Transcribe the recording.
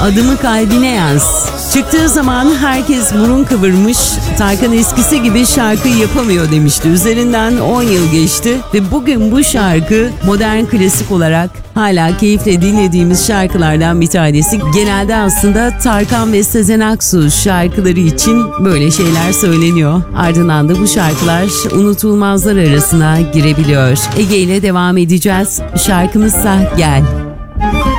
adımı kalbine yaz. Çıktığı zaman herkes burun kıvırmış, Tarkan eskisi gibi şarkı yapamıyor demişti. Üzerinden 10 yıl geçti ve bugün bu şarkı modern klasik olarak hala keyifle dinlediğimiz şarkılardan bir tanesi. Genelde aslında Tarkan ve Sezen Aksu şarkıları için böyle şeyler söyleniyor. Ardından da bu şarkılar unutulmazlar arasına girebiliyor. Ege ile devam edeceğiz. Şarkımızsa Gel.